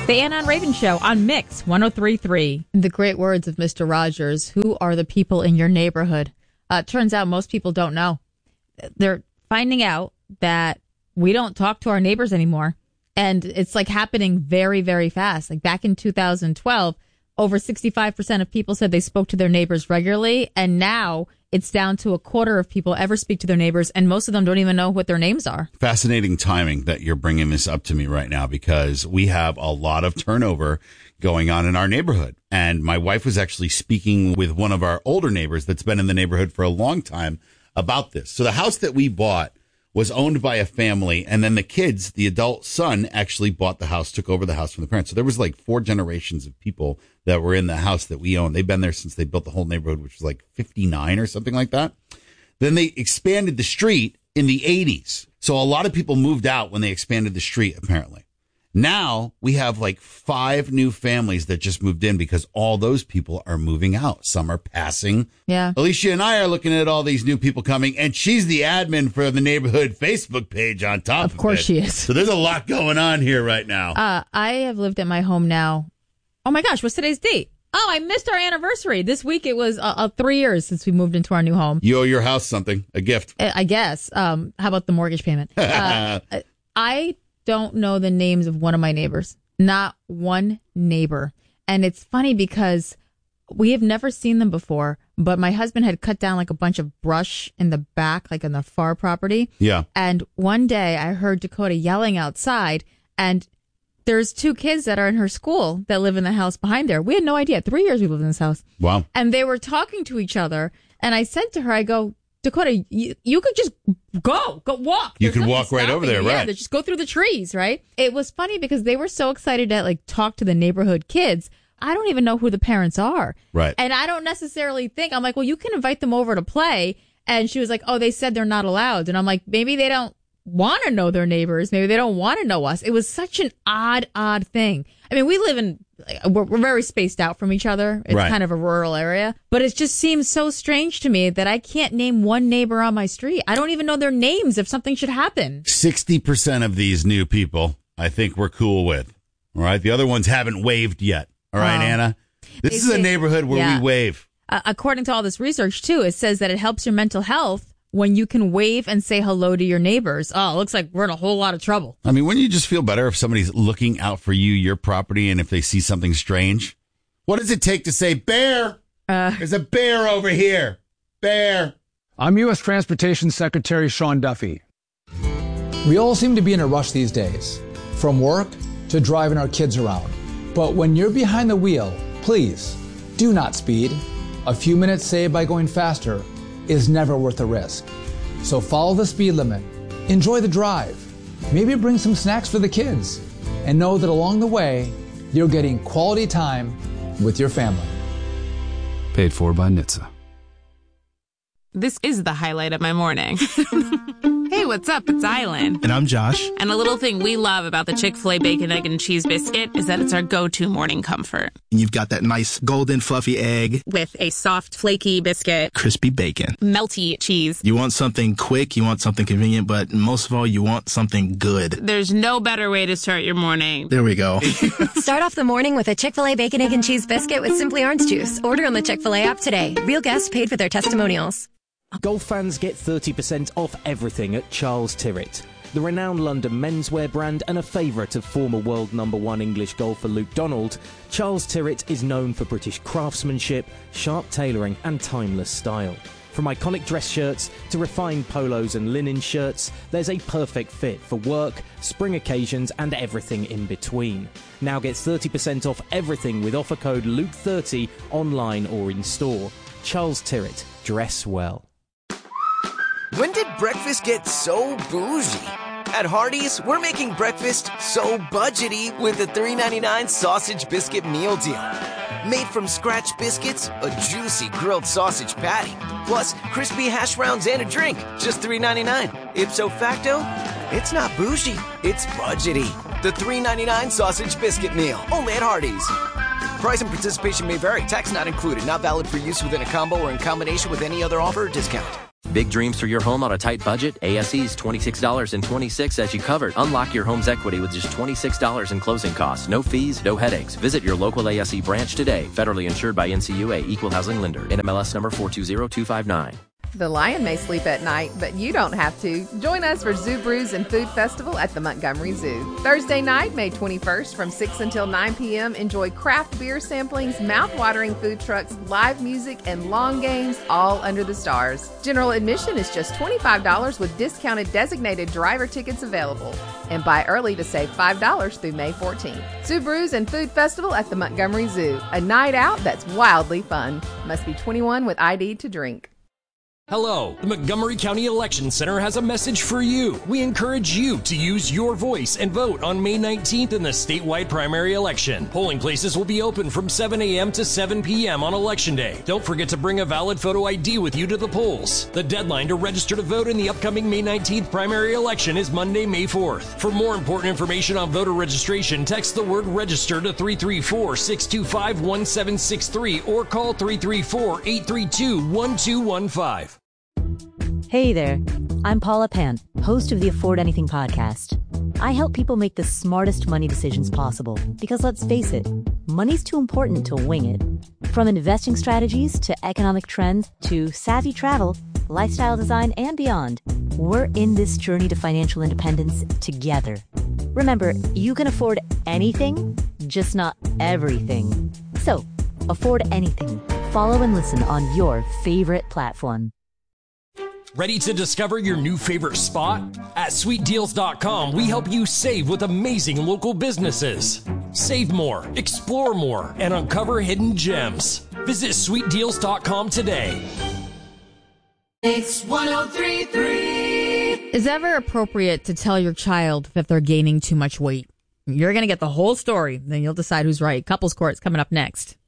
The Anna and Raven Show on Mix 103.3. The great words of Mr. Rogers. Who are the people in your neighborhood? Turns out most people don't know. They're finding out that we don't talk to our neighbors anymore. And it's like happening very, very fast. Like back in 2012, over 65% of people said they spoke to their neighbors regularly. And now it's down to a quarter of people ever speak to their neighbors. And most of them don't even know what their names are. Fascinating timing that you're bringing this up to me right now, because we have a lot of turnover going on in our neighborhood. And my wife was actually speaking with one of our older neighbors that's been in the neighborhood for a long time about this. So the house that we bought was owned by a family, and then the kids, the adult son, actually bought the house, took over the house from the parents. So there was like 4 generations of people that were in the house that we own. They've been there since they built the whole neighborhood, which was like 59 or something like that. Then they expanded the street in the 80s. So a lot of people moved out when they expanded the street, apparently. Now we have like 5 new families that just moved in because all those people are moving out. Some are passing. Yeah. Alicia and I are looking at all these new people coming, and she's the admin for the neighborhood Facebook page on top of it. Of course she is. So there's a lot going on here right now. I have lived at my home now. Oh my gosh, what's today's date? Oh, I missed our anniversary. This week it was 3 years since we moved into our new home. You owe your house something, a gift. I guess. How about the mortgage payment? I don't know the names of one of my neighbors. Not one neighbor. And it's funny because we have never seen them before, but my husband had cut down like a bunch of brush in the back, like on the far property. Yeah. And one day I heard Dakota yelling outside, and there's 2 kids that are in her school that live in the house behind there. We had no idea. 3 years we lived in this house. Wow. And they were talking to each other. And I said to her, I go, Dakota, you could just go walk. You could walk right over there, right? Yeah, just go through the trees, right? It was funny because they were so excited to like talk to the neighborhood kids. I don't even know who the parents are. Right. And I don't necessarily think, I'm like, well, you can invite them over to play. And she was like, oh, they said they're not allowed. And I'm like, maybe they don't want to know their neighbors. Maybe they don't want to know us. It was such an odd thing. I mean, we live in, we're very spaced out from each other. It's right. kind of a rural area. But it just seems so strange to me that I can't name one neighbor on my street. I don't even know their names if something should happen. 60% of these new people, I think we're cool with. All right. The other ones haven't waved yet. All right, Anna. This is a neighborhood where we wave. According to all this research, too, it says that it helps your mental health when you can wave and say hello to your neighbors. Oh, it looks like we're in a whole lot of trouble. I mean, wouldn't you just feel better if somebody's looking out for you, your property, and if they see something strange? What does it take to say, bear? There's a bear over here. Bear. I'm U.S. Transportation Secretary Sean Duffy. We all seem to be in a rush these days, from work to driving our kids around. But when you're behind the wheel, please do not speed. A few minutes saved by going faster is never worth the risk. So follow the speed limit, enjoy the drive, maybe bring some snacks for the kids, and know that along the way, you're getting quality time with your family. Paid for by NHTSA. This is the highlight of my morning. Hey, what's up? It's Island. And I'm Josh. And a little thing we love about the Chick-fil-A Bacon, Egg, and Cheese Biscuit is that it's our go-to morning comfort. And you've got that nice golden fluffy egg. With a soft, flaky biscuit. Crispy bacon. Melty cheese. You want something quick, you want something convenient, but most of all, you want something good. There's no better way to start your morning. There we go. Start off the morning with a Chick-fil-A Bacon, Egg, and Cheese Biscuit with Simply Orange Juice. Order on the Chick-fil-A app today. Real guests paid for their testimonials. Golf fans get 30% off everything at Charles Tyrwhitt. The renowned London menswear brand and a favourite of former world #1 English golfer Luke Donald, Charles Tyrwhitt is known for British craftsmanship, sharp tailoring and timeless style. From iconic dress shirts to refined polos and linen shirts, there's a perfect fit for work, spring occasions and everything in between. Now get 30% off everything with offer code LUKE30 online or in store. Charles Tyrwhitt, dress well. When did breakfast get so bougie? At Hardee's, we're making breakfast so budgety with the $3.99 sausage biscuit meal deal. Made from scratch biscuits, a juicy grilled sausage patty, plus crispy hash browns and a drink, just $3.99. Ipso facto, it's not bougie, it's budgety. The $3.99 sausage biscuit meal, only at Hardee's. Price and participation may vary. Tax not included. Not valid for use within a combo or in combination with any other offer or discount. Big dreams for your home on a tight budget? ASE's $26.26 as you covered. Unlock your home's equity with just $26 in closing costs. No fees, no headaches. Visit your local ASE branch today. Federally insured by NCUA, Equal Housing Lender. NMLS number 420259. The lion may sleep at night, but you don't have to. Join us for Zoo Brews and Food Festival at the Montgomery Zoo. Thursday night, May 21st from 6 until 9 p.m. Enjoy craft beer samplings, mouth-watering food trucks, live music, and long games, all under the stars. General admission is just $25 with discounted designated driver tickets available. And buy early to save $5 through May 14th. Zoo Brews and Food Festival at the Montgomery Zoo. A night out that's wildly fun. Must be 21 with ID to drink. Hello, the Montgomery County Election Center has a message for you. We encourage you to use your voice and vote on May 19th in the statewide primary election. Polling places will be open from 7 a.m. to 7 p.m. on Election Day. Don't forget to bring a valid photo ID with you to the polls. The deadline to register to vote in the upcoming May 19th primary election is Monday, May 4th. For more important information on voter registration, text the word register to 334-625-1763 or call 334-832-1215. Hey there, I'm Paula Pant, host of the Afford Anything podcast. I help people make the smartest money decisions possible because let's face it, money's too important to wing it. From investing strategies to economic trends to savvy travel, lifestyle design, and beyond, we're in this journey to financial independence together. Remember, you can afford anything, just not everything. So, afford anything. Follow and listen on your favorite platform. Ready to discover your new favorite spot? At sweetdeals.com, we help you save with amazing local businesses. Save more, explore more, and uncover hidden gems. Visit sweetdeals.com today. It's 103.3. Is it ever appropriate to tell your child that they're gaining too much weight? You're going to get the whole story, then you'll decide who's right. Couples Court's coming up next.